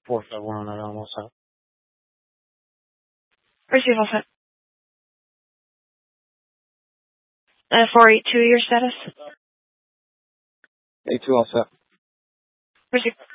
451 on almost out. Receive all set. 482, your status? 82 all set. Receive.